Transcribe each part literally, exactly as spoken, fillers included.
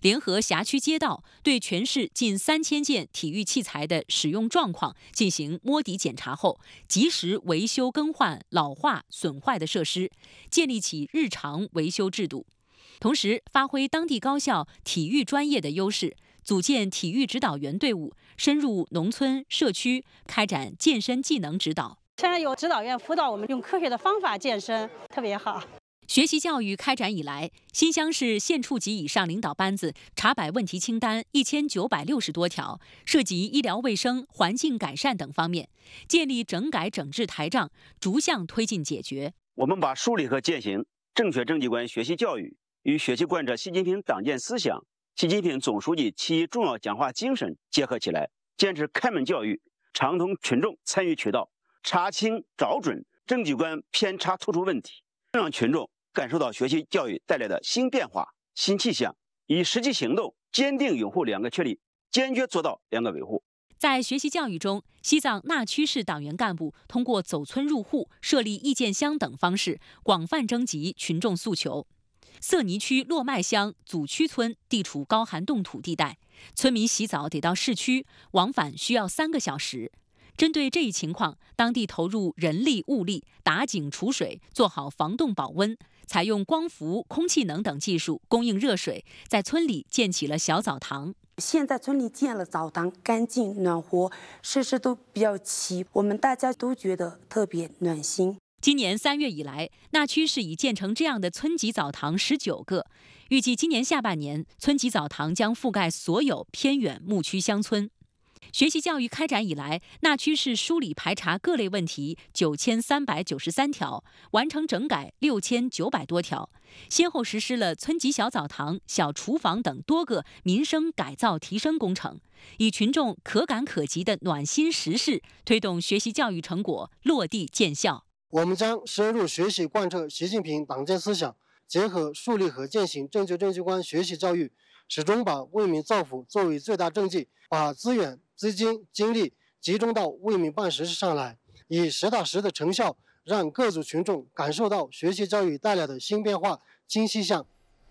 联合辖区街道对全市近三千件体育器材的使用状况进行摸底检查后，及时维修更换老化损坏的设施，建立起日常维修制度。同时，发挥当地高校体育专业的优势，组建体育指导员队伍，深入农村社区，开展健身技能指导。 现在有指导员辅导我们用科学的方法健身，特别好。 学习教育开展以来，新乡市县处级以上领导班子查摆问题清单一千九百六十多条，涉及医疗卫生、环境改善等方面，建立整改整治台账，逐项推进解决。 我们把梳理和践行正确政绩观学习教育与学习贯彻习近平党建思想、习近平总书记七一重要讲话精神结合起来，坚持开门教育，畅通群众参与渠道，查清找准政绩观偏差突出问题，让群众感受到学习教育带来的新变化、新气象，以实际行动坚定拥护两个确立，坚决做到两个维护。 在学习教育中，西藏纳曲市党员干部通过走村入户、设立意见箱等方式，广泛征集群众诉求。色尼区落麦乡祖区村地处高寒冻土地带，村民洗澡得到市区，往返需要三个小时。针对这一情况，当地投入人力物力，打井储水，做好防冻保温，采用光伏、空气能等技术供应热水，在村里建起了小澡堂。 现在村里建了澡堂，干净暖和，设施都比较齐，我们大家都觉得特别暖心。 今年三月以来，纳曲市已建成这样的村级澡堂十九个，预计今年下半年，村级澡堂将覆盖所有偏远牧区乡村。学习教育开展以来，纳曲市梳理排查各类问题九千三百九十三条，完成整改六千九百多条，先后实施了村级小澡堂、小厨房等多个民生改造提升工程，以群众可感可及的暖心实事，推动学习教育成果落地见效。 我们将深入学习贯彻习近平党建思想，结合树立和践行正确政绩观学习教育，始终把为民造福作为最大政绩，把资源、资金、精力集中到为民办实事上来，以实打实的成效，让各族群众感受到学习教育带来的新变化、新气象。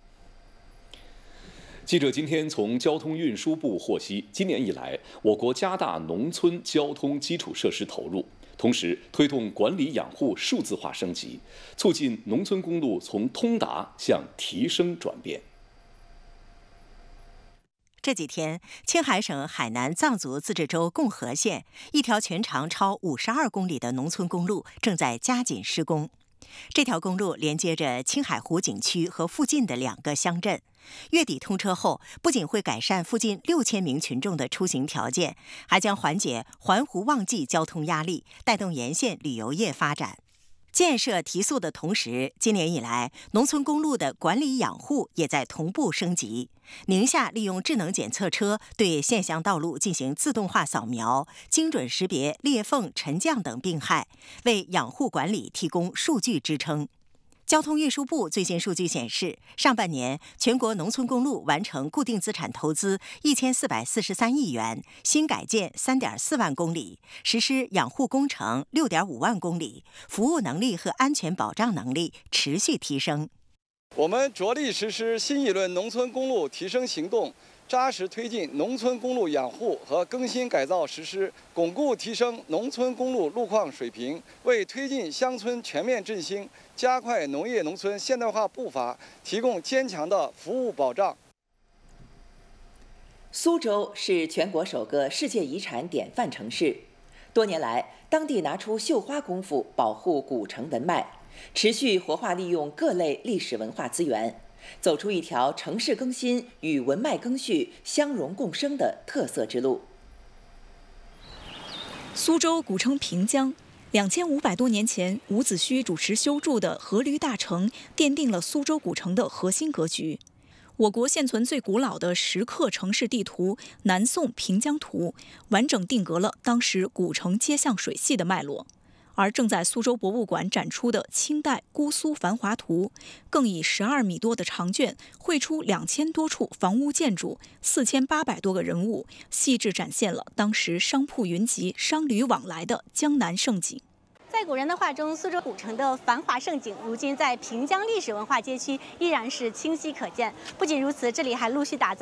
记者今天从交通运输部获悉，今年以来，我国加大农村交通基础设施投入，同时推动管理养护数字化升级，促进农村公路从通达向提升转变。 这几天，青海省海南藏族自治州共和县一条全长超五十二公里的农村公路正在加紧施工。这条公路连接着青海湖景区和附近的两个乡镇。月底通车后，不仅会改善附近六千名群众的出行条件，还将缓解环湖旺季交通压力，带动沿线旅游业发展。建设提速的同时，今年以来，农村公路的管理养护也在同步升级。宁夏利用智能检测车对县乡道路进行自动化扫描，精准识别裂缝、沉降等病害，为养护管理提供数据支撑。交通运输部最新数据显示，上半年全国农村公路完成固定资产投资一千四百四十三亿元，新改建三点四万公里，实施养护工程六点五万公里，服务能力和安全保障能力持续提升。 我们着力实施新一轮农村公路提升行动，扎实推进农村公路养护和更新改造实施，巩固提升农村公路路况水平，为推进乡村全面振兴、加快农业农村现代化步伐提供坚强的服务保障。 苏州是全国首个世界遗产典范城市，多年来，当地拿出绣花功夫保护古城文脉，持续活化利用各类历史文化资源，走出一条城市更新与文脉更续相融共生的特色之路。 苏州古称平江，两千五百多年前，伍子胥主持修筑的阖闾大城，奠定了苏州古城的核心格局。我国现存最古老的石刻城市地图《南宋平江图》，完整定格了当时古城街巷水系的脉络。而正在苏州博物馆展出的清代姑苏繁华图，更以十二米多的长卷绘出两千多处房屋建筑、四千八百多个人物，细致展现了当时商铺云集、商旅往来的江南盛景。 在古人的画中，苏州古城的繁华盛景，如今在平江历史文化街区依然是清晰可见。不仅如此，这里还陆续打造